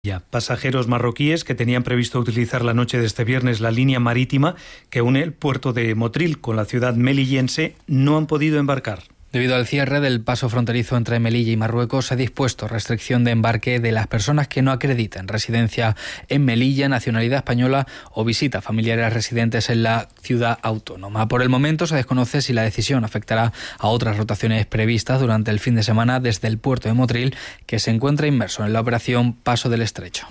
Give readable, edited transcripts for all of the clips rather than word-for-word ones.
Pasajeros marroquíes que tenían previsto utilizar la noche de este viernes la línea marítima que une el puerto de Motril con la ciudad melillense no han podido embarcar. Debido al cierre del paso fronterizo entre Melilla y Marruecos, se ha dispuesto restricción de embarque de las personas que no acrediten residencia en Melilla, nacionalidad española o visita a familiares residentes en la ciudad autónoma. Por el momento se desconoce si la decisión afectará a otras rotaciones previstas durante el fin de semana desde el puerto de Motril, que se encuentra inmerso en la operación Paso del Estrecho.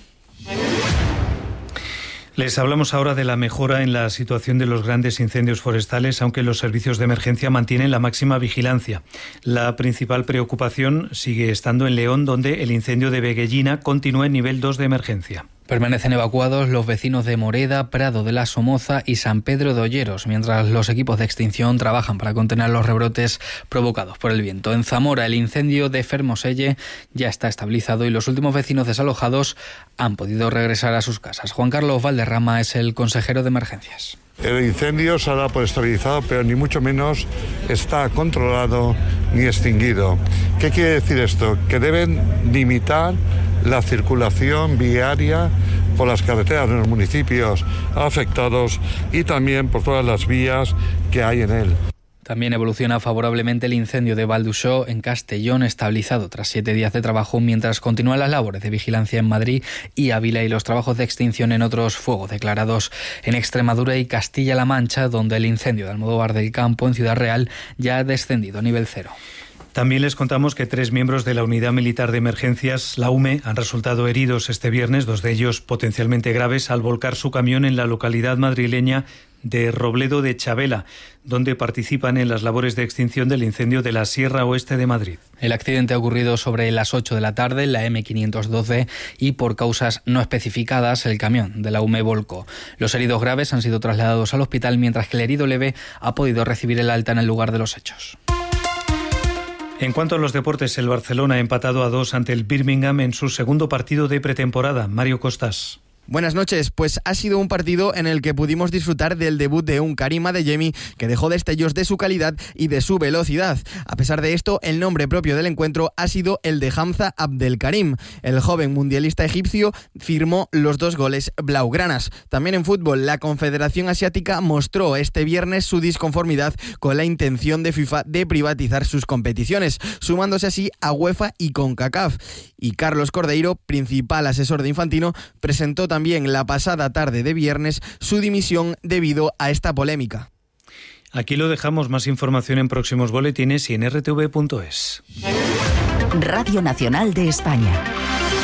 Les hablamos ahora de la mejora en la situación de los grandes incendios forestales, aunque los servicios de emergencia mantienen la máxima vigilancia. La principal preocupación sigue estando en León, donde el incendio de Veguellina continúa en nivel 2 de emergencia. Permanecen evacuados los vecinos de Moreda, Prado de la Somoza y San Pedro de Olleros, mientras los equipos de extinción trabajan para contener los rebrotes provocados por el viento. En Zamora, el incendio de Fermoselle ya está estabilizado y los últimos vecinos desalojados han podido regresar a sus casas. Juan Carlos Valderrama es el consejero de emergencias. El incendio se ha dado por estabilizado, pero ni mucho menos está controlado ni extinguido. ¿Qué quiere decir esto? Que deben limitar la circulación viaria por las carreteras de los municipios afectados y también por todas las vías que hay en él. También evoluciona favorablemente el incendio de Valduxó en Castellón, estabilizado tras 7 días de trabajo, mientras continúan las labores de vigilancia en Madrid y Ávila y los trabajos de extinción en otros fuegos declarados en Extremadura y Castilla-La Mancha, donde el incendio de Almodóvar del Campo en Ciudad Real ya ha descendido a nivel 0. También les contamos que 3 miembros de la Unidad Militar de Emergencias, la UME, han resultado heridos este viernes, 2 de ellos potencialmente graves, al volcar su camión en la localidad madrileña de Robledo de Chavela, donde participan en las labores de extinción del incendio de la Sierra Oeste de Madrid. El accidente ha ocurrido sobre las 8 de la tarde en la M512 y por causas no especificadas el camión de la UME volcó. Los heridos graves han sido trasladados al hospital, mientras que el herido leve ha podido recibir el alta en el lugar de los hechos. En cuanto a los deportes, el Barcelona ha empatado a 2 ante el Birmingham en su segundo partido de pretemporada. Mario Costas. Buenas noches, pues ha sido un partido en el que pudimos disfrutar del debut de un Karim Adeyemi que dejó destellos de su calidad y de su velocidad. A pesar de esto, el nombre propio del encuentro ha sido el de Hamza Abdelkarim. El joven mundialista egipcio firmó los 2 goles blaugranas. También en fútbol, la Confederación Asiática mostró este viernes su disconformidad con la intención de FIFA de privatizar sus competiciones, sumándose así a UEFA y CONCACAF. Y Carlos Cordeiro, principal asesor de Infantino, presentó también la pasada tarde de viernes su dimisión debido a esta polémica. Aquí lo dejamos, más información en próximos boletines y en rtv.es. Radio Nacional de España.